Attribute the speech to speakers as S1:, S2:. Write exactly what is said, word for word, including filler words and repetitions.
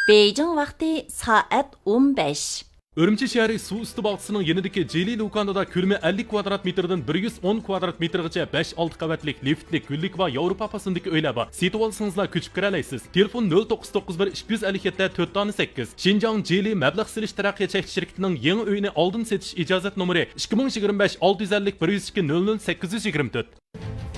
S1: Beijing vaqti soat o'n besh.
S2: Urumchi shahri suv usti bog'chisining yanidagi Jeli do'konida ko'lami ellik kvadrat metrdan bir yuz o'n kvadrat metrgacha besh olti qavatlik liftlik, gullik va Yevropa fasındagi uylar bor. Setib olsangizlar ko'chib kira olasiz. Telefon nol to'qqiz to'qqiz bir ikki yuz ellik yetti to'rt sakkiz. Xinjiang Jeli mablag' silish taraqqiyot cheklash shirkatining yangi uyini oldin setish ijozat nomeri ikki ming yigirma besh olti yuz ellik bir yuz ikki nol nol sakkiz yuz yigirma to'rt.